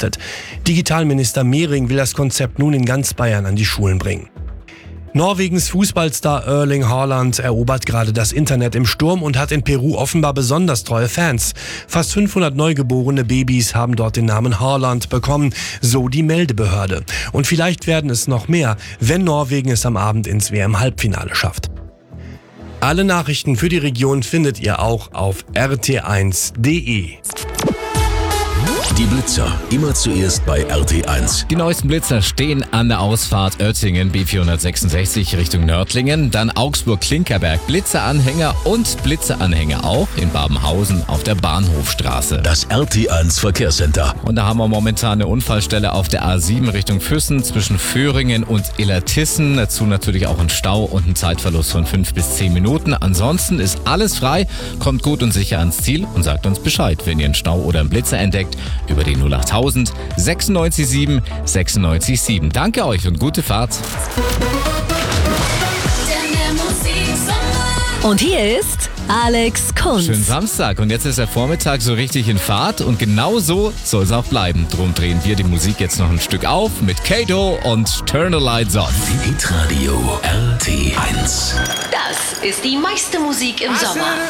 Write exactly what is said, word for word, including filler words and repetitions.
kostet. Digitalminister Mehring will das Konzept nun in ganz Bayern an die Schulen bringen. Norwegens Fußballstar Erling Haaland erobert gerade das Internet im Sturm und hat in Peru offenbar besonders treue Fans. Fast fünfhundert neugeborene Babys haben dort den Namen Haaland bekommen, so die Meldebehörde. Und vielleicht werden es noch mehr, wenn Norwegen es am Abend ins W M-Halbfinale schafft. Alle Nachrichten für die Region findet ihr auch auf r t eins punkt d e. Die Blitzer, immer zuerst bei R T eins. Die neuesten Blitzer stehen an der Ausfahrt Oettingen B vierhundertsechsundsechzig Richtung Nördlingen, dann Augsburg-Klinkerberg, Blitzeranhänger und Blitzeranhänger auch in Babenhausen auf der Bahnhofstraße. Das R T eins Verkehrscenter. Und da haben wir momentan eine Unfallstelle auf der A sieben Richtung Füssen zwischen Föhringen und Illertissen. Dazu natürlich auch ein Stau und ein Zeitverlust von fünf bis zehn Minuten. Ansonsten ist alles frei, kommt gut und sicher ans Ziel und sagt uns Bescheid, wenn ihr einen Stau oder einen Blitzer entdeckt, über die null achttausend sechsundneunzig sieben sechsundneunzig sieben. Danke euch und gute Fahrt. Und hier ist Alex Kunz. Schönen Samstag und jetzt ist der Vormittag so richtig in Fahrt und genau so soll es auch bleiben. Drum drehen wir die Musik jetzt noch ein Stück auf mit Kato und Turn the Lights On. Hitradio R T eins. Das ist die meiste Musik im Sommer.